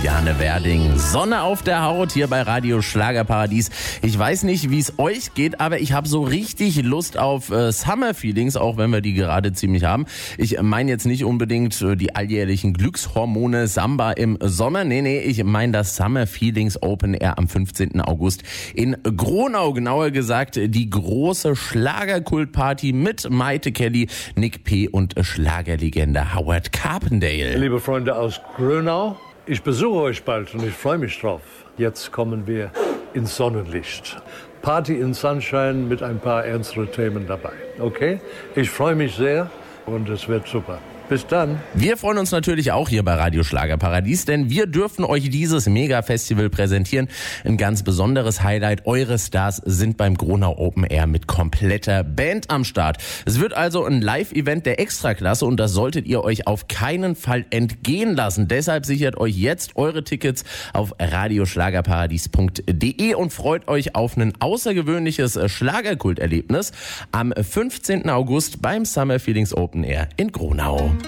Juliane Werding. Sonne auf der Haut hier bei Radio Schlagerparadies. Ich weiß nicht, wie es euch geht, aber ich habe so richtig Lust auf Summer Feelings, auch wenn wir die gerade ziemlich haben. Ich meine jetzt nicht unbedingt die alljährlichen Glückshormone Samba im Sommer. Nee, ich meine das Summer Feelings Open Air am 15. August in Gronau. Genauer gesagt die große Schlagerkultparty mit Maite Kelly, Nick P. und Schlagerlegende Howard Carpendale. Liebe Freunde aus Gronau, ich besuche euch bald und ich freue mich drauf. Jetzt kommen wir ins Sonnenlicht. Party in Sunshine mit ein paar ernsteren Themen dabei. Okay? Ich freue mich sehr und es wird super. Bis dann. Wir freuen uns natürlich auch hier bei Radio Schlagerparadies, denn wir dürfen euch dieses Mega-Festival präsentieren. Ein ganz besonderes Highlight. Eure Stars sind beim Gronau Open Air mit kompletter Band am Start. Es wird also ein Live-Event der Extraklasse und das solltet ihr euch auf keinen Fall entgehen lassen. Deshalb sichert euch jetzt eure Tickets auf radioschlagerparadies.de und freut euch auf ein außergewöhnliches Schlagerkulterlebnis am 15. August beim Summer Feelings Open Air in Gronau.